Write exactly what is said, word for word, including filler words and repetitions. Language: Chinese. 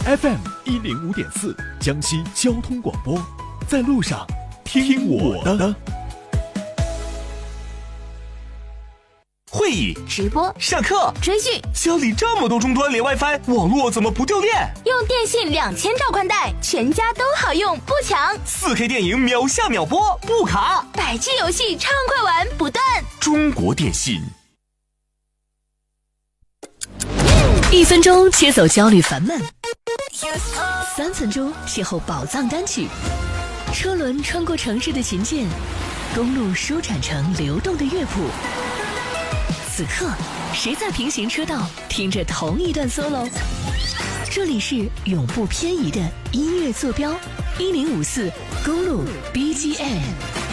F M 一零五点四，江西交通广播，在路上听我的。 会议、 直播、 上课、 追剧， 家里这么多终端连 WiFi， 网络怎么不掉电？ 用电信两千兆宽带，全家都好用，不抢。 四 K 电影秒下秒播，不卡。 百 G 游戏畅快玩不断。 中国电信。 一分钟切走焦虑烦闷，三分钟邂逅宝藏单曲。车轮穿过城市的琴键，公路舒展成流动的乐谱。此刻，谁在平行车道听着同一段 solo？ 这里是永不偏移的音乐坐标，一零五四公路 B G M。